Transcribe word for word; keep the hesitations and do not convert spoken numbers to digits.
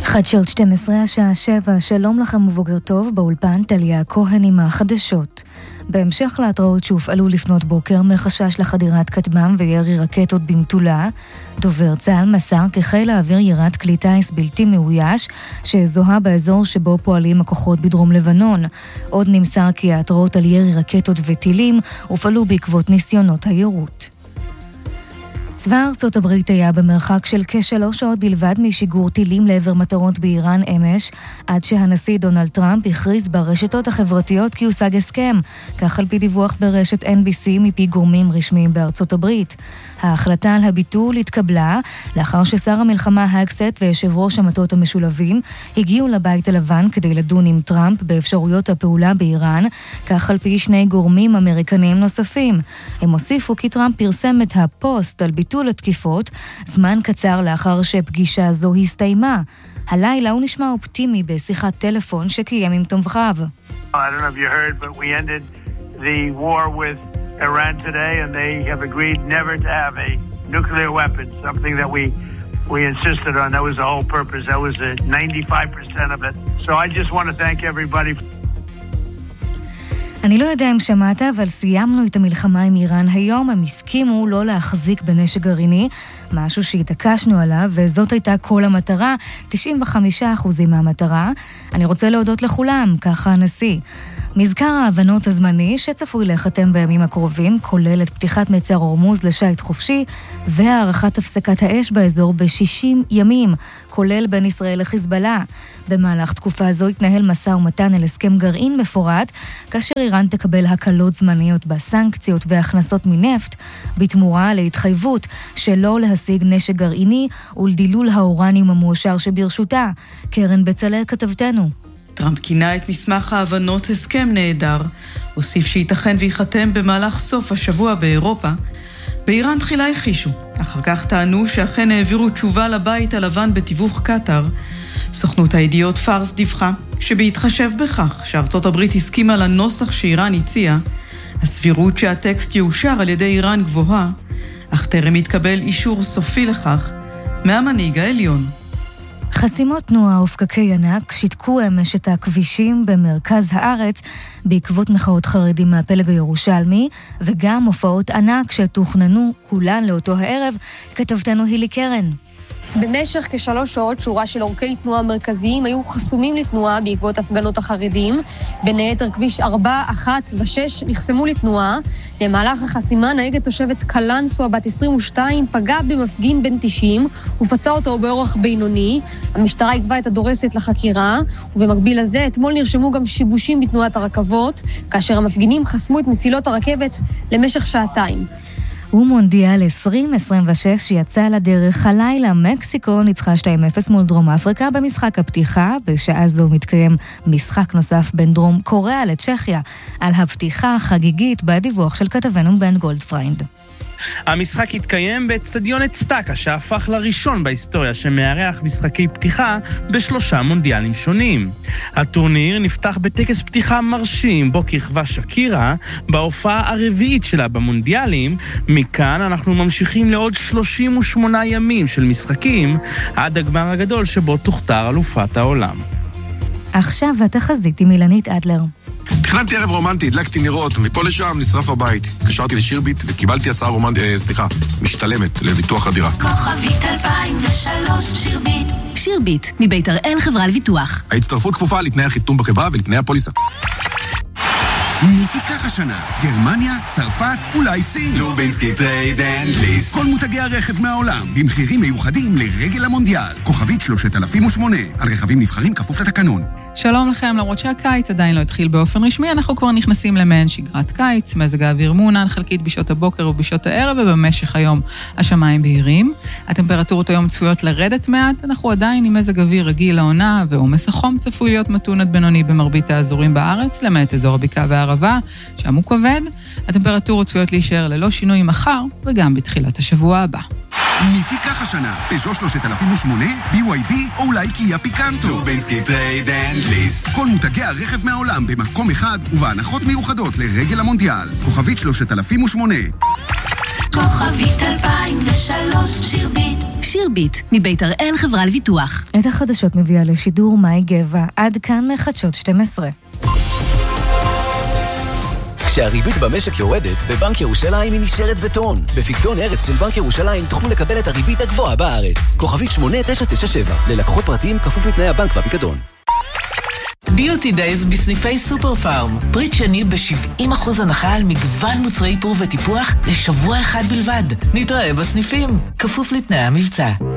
חדשות שתים עשרה, השעה שבע, שלום לכם ובוקר טוב, באולפן טליה כהן עם החדשות. בהמשך להתראות שהופעלו לפנות בוקר מחשש לחדירת כטב"ם וירי רקטות במטולה, דובר צה"ל מסר כי חיל האוויר ירד כלי טיס בלתי מאויש שזוהה באזור שבו פועלים הכוחות בדרום לבנון. עוד נמסר כי ההתראות על ירי רקטות וטילים הופעלו בעקבות ניסיונות היירוט. צבא ארצות הברית היה במרחק של כשלוש שעות בלבד משיגור טילים לעבר מטרות באיראן אמש, עד שהנשיא דונלד טראמפ הכריז ברשתות החברתיות כי הושג הסכם, כך על פי דיווח ברשת אן בי סי מפי גורמים רשמיים בארצות הברית. ההחלטה על הביטול התקבלה לאחר ששר המלחמה האקסט ויושב ראש המטות המשולבים הגיעו לבית הלבן כדי לדון עם טראמפ באפשרויות הפעולה באיראן, כך על פי שני גורמים אמריקניים נוספים. הם הוסיפו כי טראמפ פרסם את הפוסט על ביטול התקיפות זמן קצר לאחר שפגישה זו הסתיימה. הלילה הוא נשמע אופטימי בשיחת טלפון שקיים עם תומכיו. I don't know if you heard, but we ended the war with Iran today, and they have agreed never to have a nuclear weapon, something that we we insisted on. That was the whole purpose. That was the ninety-five percent of it. So I just want to thank everybody. אני לא יודע אם שמעת, אבל סיימנו את המלחמה עם איראן היום. הם הסכימו לא להחזיק בנשק גרעיני, משהו שהתעקשנו עליו, וזאת הייתה כל המטרה, תשעים וחמישה אחוז מהמטרה. אני רוצה להודות לכולם, ככה הנשיא. מזכר ההבנות הזמני שצפוי להיחתם בימים הקרובים כולל את פתיחת מצר הורמוז לשייט חופשי והארכת הפסקת האש באזור ב-שישים ימים, כולל בין ישראל לחיזבאללה. במהלך תקופה זו יתנהל משא ומתן על הסכם גרעין מפורט, כאשר איראן תקבל הקלות זמניות בסנקציות והכנסות מנפט, בתמורה להתחייבות שלא להשיג נשק גרעיני ולדילול האורניום המועשר שברשותה. קרן בצלאל כתבתנו. טראמפ כינה את מסמך ההבנות הסכם נהדר, הוסיף שייתכן ויחתם במהלך סוף השבוע באירופה. באיראן תחילה הכישו, אחר כך טענו שאכן העבירו תשובה לבית הלבן בתיווך קטר. סוכנות הידיעות פארס דיווחה שבהתחשב בכך שארצות הברית הסכימה לנוסח שאיראן הציעה, הסבירות שהטקסט יאושר על ידי איראן גבוהה, אך טרם התקבל אישור סופי לכך מהמנהיג העליון. חסימות תנועה ופקקי ענק שיתקו אמש את הכבישים במרכז הארץ בעקבות מחאות חרדים מהפלג הירושלמי, וגם הופעות ענק שתוכננו כולן לאותו הערב. כתבתנו הילי קרן. במשך כשלוש שעות שורה של אורכי תנועה מרכזיים היו חסומים לתנועה בעקבות הפגנות החרדים. בין היתר כביש ארבע, אחת ושש נחסמו לתנועה. במהלך החסימה נהגת תושבת קלנסווה בת עשרים ושתיים פגעה במפגין בן תשעים ופצעה אותו באורח בינוני. המשטרה עיכבה את הדורסת לחקירה, ובמקביל לזה אתמול נרשמו גם שיבושים בתנועת הרכבות, כאשר המפגינים חסמו את מסילות הרכבת למשך שעתיים. ומונדיאל עשרים עשרים ושש יצא לדרך הלילה. מקסיקו ניצחה שתיים אפס מול דרום אפריקה במשחק הפתיחה. בשעה זו מתקיים משחק נוסף בין דרום קוריאה לצ'כיה. על הפתיחה החגיגית בדיווח של כתבנו בן גולדפריינד. המשחק התקיים באצטדיון אצטקה, שהפך לראשון בהיסטוריה שמארח משחקי פתיחה בשלושה מונדיאלים שונים. הטורניר נפתח בטקס פתיחה מרשים, בו כיכבה שקירה בהופעה הרביעית שלה במונדיאלים. מכאן אנחנו ממשיכים לעוד שלושים ושמונה ימים של משחקים, עד הגמר הגדול שבו תוכתר אלופת העולם. עכשיו התחזית עם אילנית אדלר. תכננתי ערב רומנטי, הדלקתי נרות, מפה לשם נשרף הבית. קשרתי לשירביט וקיבלתי הצעה רומנטית, אה, סליחה, משתלמת לביטוח הדירה. כוכבית אלפיים ושלוש שירביט. שירביט, מבית הראל חברה לביטוח. ההצטרפות כפופה לתנאי החיתום בחברה ולתנאי הפוליסה. מי תיקח השנה? גרמניה, צרפת, אולי סין? לובינסקי טרייד אנד ליסט. כל מותגי הרכב מהעולם, במחירים מיוחדים לרגל המונדיאל. כוכבית שלושת אלפים ושמונה, על רכבים נבחרים כפוף לתקנון. שלום לכם, למרות שהקיץ עדיין לא התחיל באופן רשמי, אנחנו כבר נכנסים למעין שגרת קיץ, מזג האוויר מעונן חלקית בשעות הבוקר ובשעות הערב, ובמשך היום השמיים בהירים. הטמפרטורות היום צפויות לרדת מעט, אנחנו עדיין עם מזג אוויר רגיל לעונה, ועומס החום צפוי להיות מתון עד בינוני במרבית האזורים בארץ, למעט אזור הבקעה והערבה, שם הוא כבד. הטמפרטורות צפויות להישאר ללא שינוי מחר, וגם בתחילת השבוע הבא. מי תיקח השנה? פז'ו שלושת אלפים ושמונה, בי וואי די או אולי קיה פיקנטו. לובינסקי טרייד אנד ליסט. כל מותגי הרכב מהעולם במקום אחד ובהנחות מיוחדות לרגל המונדיאל. כוכבית שלושת אלפים ושמונה. כוכבית אלפיים ושלוש שירביט. שירביט, מבית הראל חברה לביטוח. את החדשות מביאה לשידור מאי גבע, עד כאן מחדשות שתים עשרה. כשהריבית במשק יורדת, בבנק ירושלים היא נשארת בטון. בפיקדון ארץ של בנק ירושלים תוכלו לקבל את הריבית הגבוהה בארץ. כוכבית שמונה תשע תשע שבע, ללקוחות פרטיים כפוף לתנאי הבנק והפיקדון. ביוטי דייז בסניפי סופר פארם. פריט שני ב-שבעים אחוז הנחה על מגוון מוצרי איפור וטיפוח לשבוע אחד בלבד. נתראה בסניפים, כפוף לתנאי המבצע.